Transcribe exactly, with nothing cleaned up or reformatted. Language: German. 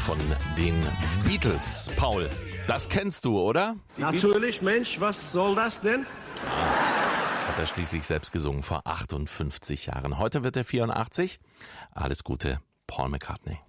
von den Beatles. Paul, das kennst du, oder? Natürlich, Mensch, was soll das denn? Hat er schließlich selbst gesungen vor achtundfünfzig Jahren. Heute wird er vierundachtzig. Alles Gute, Paul McCartney.